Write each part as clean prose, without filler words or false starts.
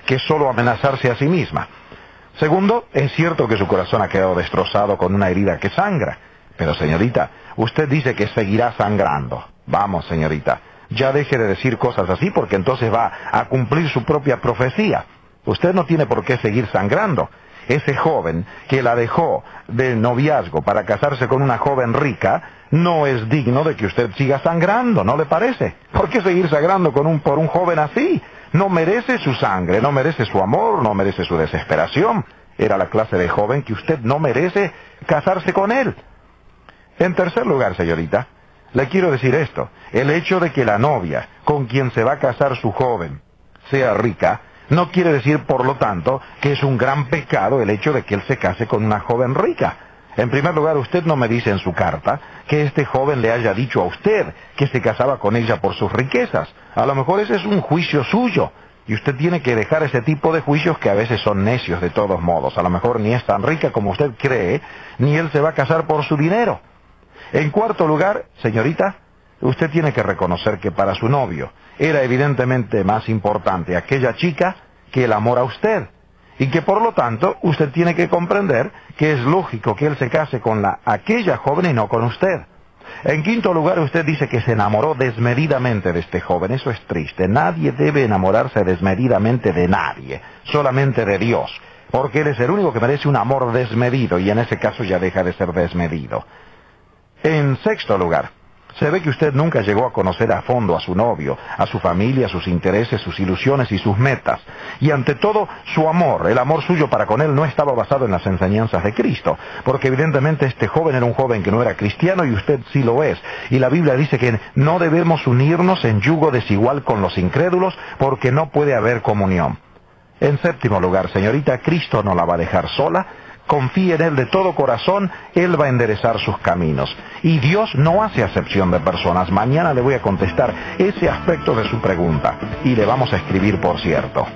que solo amenazarse a sí misma. Segundo, es cierto que su corazón ha quedado destrozado con una herida que sangra. Pero señorita, usted dice que seguirá sangrando. Vamos, señorita, ya deje de decir cosas así porque entonces va a cumplir su propia profecía. Usted no tiene por qué seguir sangrando. Ese joven que la dejó de noviazgo para casarse con una joven rica no es digno de que usted siga sangrando, ¿no le parece? ¿Por qué seguir sangrando por un joven así? No merece su sangre, no merece su amor, no merece su desesperación. Era la clase de joven que usted no merece casarse con él. En tercer lugar, señorita, le quiero decir esto. El hecho de que la novia con quien se va a casar su joven sea rica, no quiere decir, por lo tanto, que es un gran pecado el hecho de que él se case con una joven rica. En primer lugar, usted no me dice en su carta que este joven le haya dicho a usted que se casaba con ella por sus riquezas. A lo mejor ese es un juicio suyo, y usted tiene que dejar ese tipo de juicios que a veces son necios de todos modos. A lo mejor ni es tan rica como usted cree, ni él se va a casar por su dinero. En cuarto lugar, señorita, usted tiene que reconocer que para su novio era evidentemente más importante aquella chica que el amor a usted, y que por lo tanto usted tiene que comprender que es lógico que él se case con aquella joven y no con usted. En quinto lugar, usted dice que se enamoró desmedidamente de este joven. Eso es triste. Nadie debe enamorarse desmedidamente de nadie, solamente de Dios, porque Él es el único que merece un amor desmedido, y en ese caso ya deja de ser desmedido. En sexto lugar, se ve que usted nunca llegó a conocer a fondo a su novio, a su familia, sus intereses, sus ilusiones y sus metas. Y ante todo, su amor, el amor suyo para con él no estaba basado en las enseñanzas de Cristo, porque evidentemente este joven era un joven que no era cristiano y usted sí lo es. Y la Biblia dice que no debemos unirnos en yugo desigual con los incrédulos porque no puede haber comunión. En séptimo lugar, señorita, Cristo no la va a dejar sola. Confíe en Él de todo corazón, Él va a enderezar sus caminos. Y Dios no hace acepción de personas. Mañana le voy a contestar ese aspecto de su pregunta. Y le vamos a escribir, por cierto.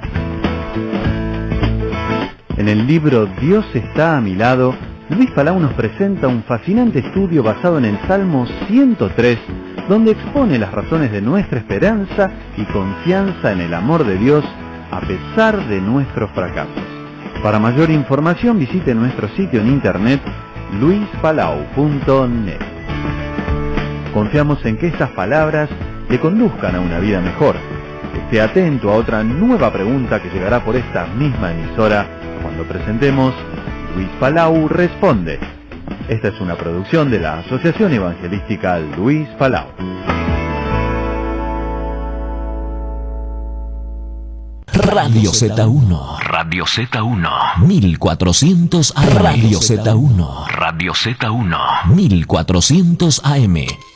En el libro Dios está a mi lado, Luis Palau nos presenta un fascinante estudio basado en el Salmo 103, donde expone las razones de nuestra esperanza y confianza en el amor de Dios a pesar de nuestros fracasos. Para mayor información visite nuestro sitio en internet luispalau.net. Confiamos en que estas palabras le conduzcan a una vida mejor. Esté atento a otra nueva pregunta que llegará por esta misma emisora cuando presentemos Luis Palau Responde. Esta es una producción de la Asociación Evangelística Luis Palau. Radio Z1. Radio Z1. 1400 AM. Radio Z1. Radio Z1. 1400 AM.